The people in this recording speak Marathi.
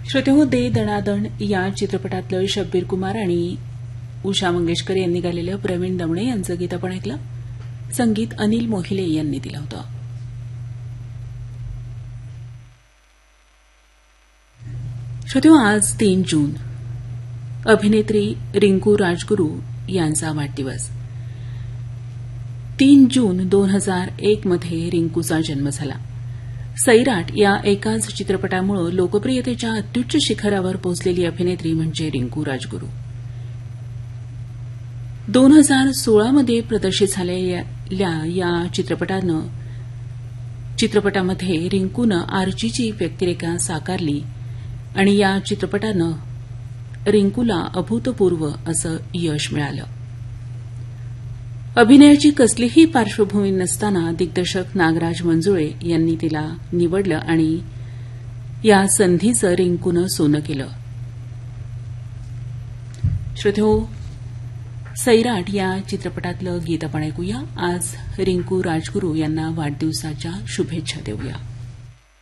श्रोतेहो, दे दणादण या चित्रपटातलं शब्बीर कुमार आणि उषा मंगेशकर यांनी गायलेलं प्रवीण दमणे यांचं गीत आपण ऐकलं. संगीत अनिल मोहिले यांनी दिलं होतं. श्रोतेहो, आज 3 जून अभिनेत्री रिंकू राजगुरू यांचा वाढदिवस. 3 जून 2001 मध्ये रिंकूचा जन्म झाला. सैराट या एकाच चित्रपटामुळे लोकप्रियतेच्या अत्युच्च शिखरावर पोहोचलेली अभिनेत्री म्हणजे रिंकू राजगुरू. 2016 मध्ये प्रदर्शित झालेल्या या चित्रपटामध्ये रिंकूनं आर्चीची व्यक्तिरेखा साकारली आणि या चित्रपटानं रिंकूला अभूतपूर्व असं यश मिळालं. अभिनयाची कसलीही पार्श्वभूमी नसताना दिग्दर्शक नागराज मंजुळे यांनी तिला निवडलं आणि या संधीचं रिंकूनं सोनं केलं. श्रोतेहो, सैराट या चित्रपटातलं गीत आपण ऐकूया. आज रिंकू राजगुरू यांना वाढदिवसाच्या शुभेच्छा देऊया.